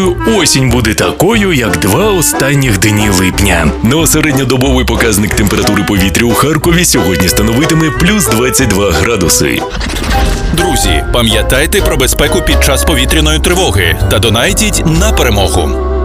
думаю, осінь буде такою, як 2 останніх дні липня. Но середньодобовий показник температури повітря у Харкові сьогодні становитиме плюс 22 градуси. Друзі, пам'ятайте про безпеку під час повітряної тривоги та донайтіть на перемогу.